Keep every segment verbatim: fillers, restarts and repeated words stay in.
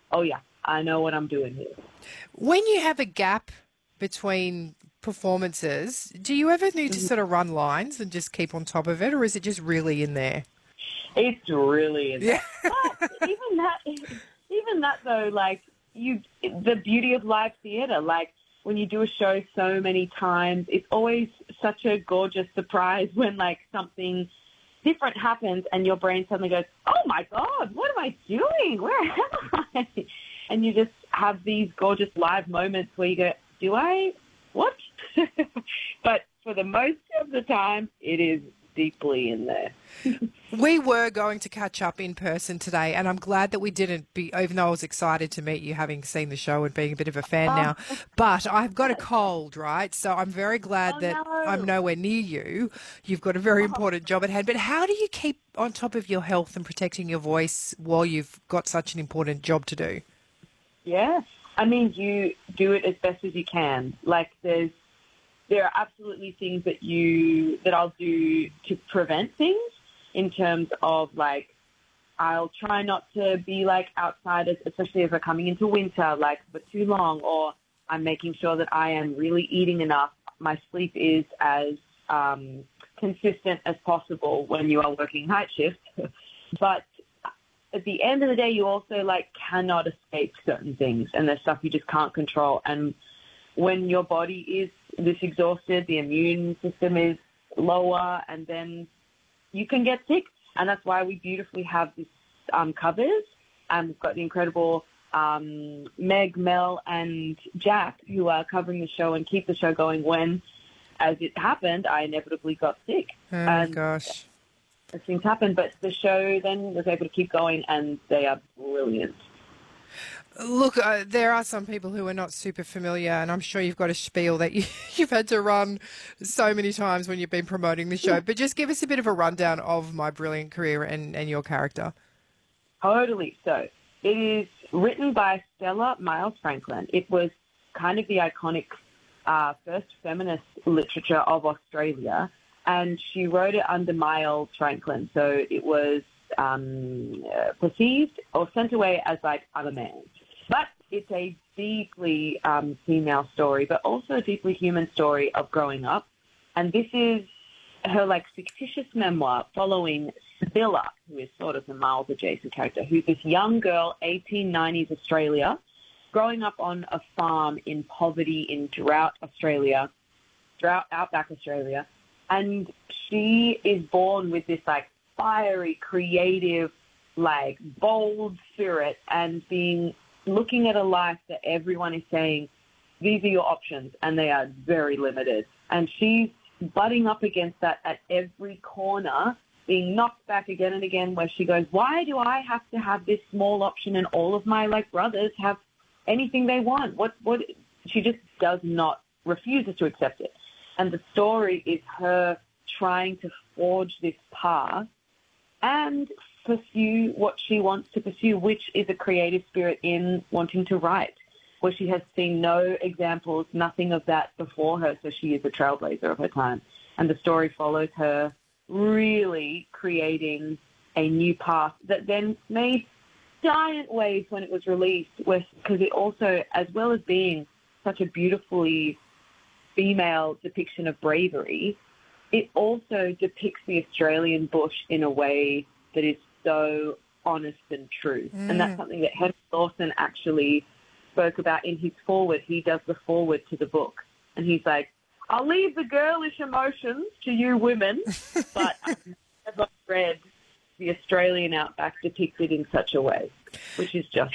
oh yeah, I know what I'm doing here. When you have a gap between performances, do you ever need to Mhm. sort of run lines and just keep on top of it, or is it just really in there? It's really in Yeah. there. But even that, even that though, like you, the beauty of live theatre, like when you do a show so many times, it's always such a gorgeous surprise when like something different happens and your brain suddenly goes, oh my God, what am I doing? Where am I? And you just have these gorgeous live moments where you go, do I, what? But for the most of the time, it is deeply in there. We were going to catch up in person today, and I'm glad that we didn't, be, even though I was excited to meet you, having seen the show and being a bit of a fan Oh, now. But I've got a cold, right? So I'm very glad oh that I'm no. nowhere near you. You've got a very Oh, important job at hand. But how do you keep on top of your health and protecting your voice while you've got such an important job to do? yeah. I mean, you do it as best as you can. Like there's, there are absolutely things that you, that I'll do to prevent things in terms of like, I'll try not to be like outside, especially if we're coming into winter, like for too long, or I'm making sure that I am really eating enough. My sleep is as um, consistent as possible when you are working night shifts. But at the end of the day, you also like cannot escape certain things, and there's stuff you just can't control. And when your body is this exhausted, the immune system is lower, and then you can get sick. And that's why we beautifully have this um, covers. And we've got the incredible um, Meg, Mel, and Jack who are covering the show and keep the show going when, as it happened, I inevitably got sick. Oh, And gosh. as things happen, but the show then was able to keep going, and they are brilliant. Look, uh, there are some people who are not super familiar, and I'm sure you've got a spiel that you, you've had to run so many times when you've been promoting the show. But just give us a bit of a rundown of My Brilliant Career and, and your character. Totally. So it is written by Stella Miles Franklin. It was kind of the iconic uh, first feminist literature of Australia, and she wrote it under Miles Franklin. So it was um, uh, perceived or sent away as like other man. But it's a deeply um, female story, but also a deeply human story of growing up. And this is her like fictitious memoir following Sibylla, who is sort of the Miles adjacent character, who's this young girl, eighteen nineties Australia, growing up on a farm in poverty in drought Australia, drought outback Australia. And she is born with this like fiery, creative, like bold spirit, and being looking at a life that everyone is saying, these are your options, and they are very limited. And she's butting up against that at every corner, being knocked back again and again, where she goes, why do I have to have this small option and all of my like brothers have anything they want? What, what, she just does not, refuses to accept it. And the story is her trying to forge this path and pursue what she wants to pursue, which is a creative spirit in wanting to write, where she has seen no examples, nothing of that before her, so she is a trailblazer of her time. And the story follows her really creating a new path that then made giant waves when it was released, because it also, as well as being such a beautifully female depiction of bravery, it also depicts the Australian bush in a way that is so honest and true. Mm. And that's something that Henry Lawson actually spoke about in his foreword. He does the foreword to the book. And he's like, I'll leave the girlish emotions to you women, but I've never read the Australian outback depicted in such a way, which is just...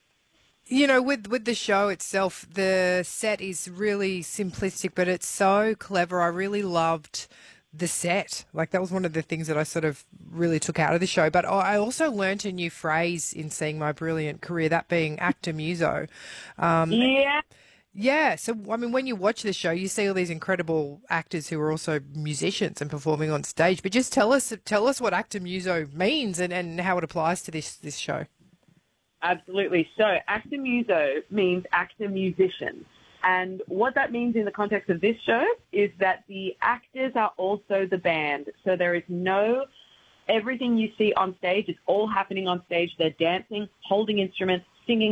You know, with with the show itself, the set is really simplistic, but it's so clever. I really loved the set. Like, that was one of the things that I sort of really took out of the show. But I also learnt a new phrase in seeing My Brilliant Career, that being actor muso. Um, Yeah. yeah, so, I mean, when you watch the show, you see all these incredible actors who are also musicians and performing on stage. But just tell us tell us what actor muso means and, and how it applies to this, this show. Absolutely. So actor muso means actor musician. And what that means in the context of this show is that the actors are also the band. So there is no, everything you see on stage is all happening on stage. They're dancing, holding instruments, singing,